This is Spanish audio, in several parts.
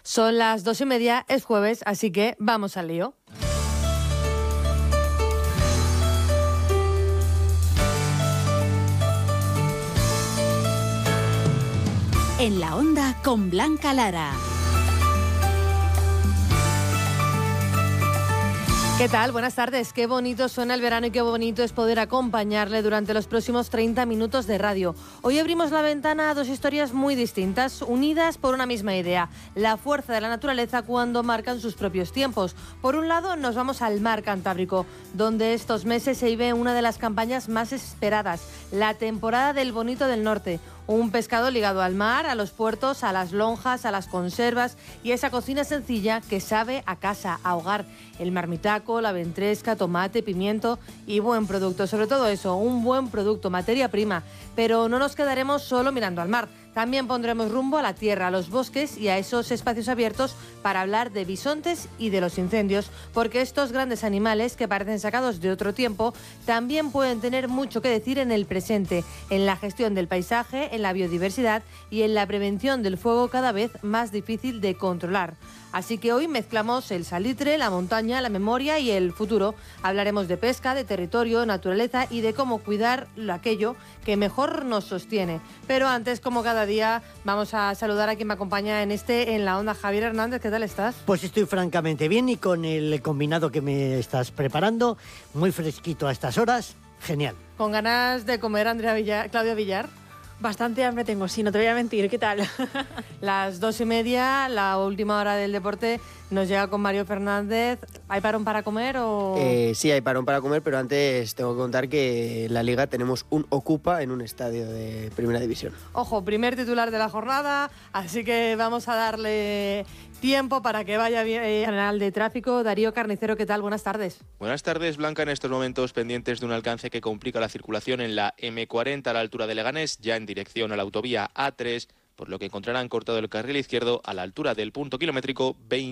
Son las 2:30, es jueves, así que vamos al lío. En la Onda con Blanca Lara. ¿Qué tal? Buenas tardes. Qué bonito suena el verano y qué bonito es poder acompañarle durante los próximos 30 minutos de radio. Hoy abrimos la ventana a dos historias muy distintas, unidas por una misma idea, la fuerza de la naturaleza cuando marcan sus propios tiempos. Por un lado, nos vamos al mar Cantábrico, donde estos meses se vive una de las campañas más esperadas, la temporada del bonito del norte. Un pescado ligado al mar, a los puertos, a las lonjas, a las conservas y a esa cocina sencilla que sabe a casa, a hogar. El marmitaco, la ventresca, tomate, pimiento y buen producto. Sobre todo eso, un buen producto, materia prima. Pero no nos quedaremos solo mirando al mar. También pondremos rumbo a la tierra, a los bosques y a esos espacios abiertos para hablar de bisontes y de los incendios, porque estos grandes animales que parecen sacados de otro tiempo también pueden tener mucho que decir en el presente, en la gestión del paisaje, en la biodiversidad y en la prevención del fuego cada vez más difícil de controlar. Así que hoy mezclamos el salitre, la montaña, la memoria y el futuro. Hablaremos de pesca, de territorio, naturaleza y de cómo cuidar aquello que mejor nos sostiene. Pero antes, como cada día, vamos a saludar a quien me acompaña en la Onda. Javier Hernández, ¿qué tal estás? Pues estoy francamente bien y con el combinado que me estás preparando, muy fresquito a estas horas, genial. ¿Con ganas de comer, Claudia Villar? Bastante hambre tengo, sí, no te voy a mentir. ¿Qué tal? Las 2:30, la última hora del deporte, nos llega con Mario Fernández. ¿Hay parón para comer o...? Sí, hay parón para comer, pero antes tengo que contar que en la Liga tenemos un Ocupa en un estadio de Primera División. Ojo, primer titular de la jornada, así que vamos a darle tiempo para que vaya bien. General de Tráfico, Darío Carnicero, ¿qué tal? Buenas tardes. Buenas tardes, Blanca. En estos momentos pendientes de un alcance que complica la circulación en la M40 a la altura de Leganés, ya en dirección a la autovía A3, por lo que encontrarán cortado el carril izquierdo a la altura del punto kilométrico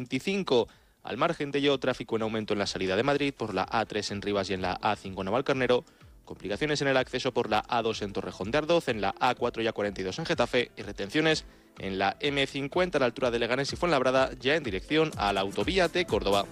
25. Al margen de ello, tráfico en aumento en la salida de Madrid por la A3 en Rivas y en la A5 en Navalcarnero, complicaciones en el acceso por la A2 en Torrejón de Ardoz, en la A4 y A42 en Getafe y retenciones en la M50 a la altura de Leganés y Fuenlabrada, ya en dirección a la autovía de Córdoba.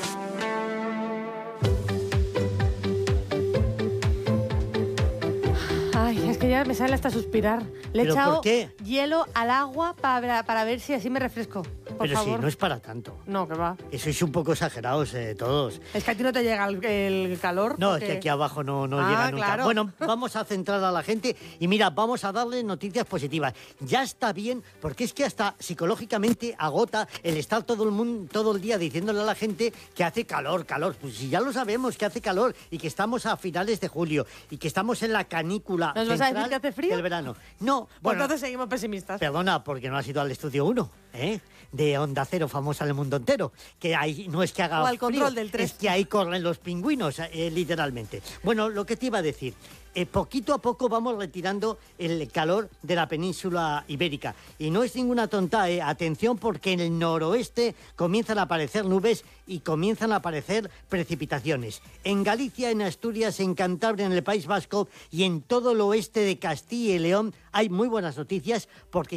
Ay, es que ya me sale hasta suspirar. Le he echado ¿por qué? hielo al agua para ver si así me refresco. Por Pero favor. si no es para tanto. No, que va. Que sois un poco exagerados todos. Es que a ti no te llega el calor. No, porque... es que aquí abajo no llega nunca. Claro. Bueno, vamos a centrar a la gente y mira, vamos a darle noticias positivas. Ya está bien, porque es que hasta psicológicamente agota el estar todo el día diciéndole a la gente que hace calor. Pues si ya lo sabemos que hace calor y que estamos a finales de julio y que estamos en la canícula ¿Nos vas a decir que hace frío? del verano. No, Bueno, entonces seguimos pesimistas. Perdona, porque no has ido al estudio 1, de Onda Cero, famosa en el mundo entero, que ahí no es que haga O al frío, control del 3. es que ahí corren los pingüinos, literalmente. Bueno, lo que te iba a decir, poquito a poco vamos retirando el calor de la península ibérica. Y no es ninguna tonta, atención, porque en el noroeste comienzan a aparecer nubes y comienzan a aparecer precipitaciones. En Galicia, en Asturias, en Cantabria, en el País Vasco y en todo el oeste de Castilla y León hay muy buenas noticias porque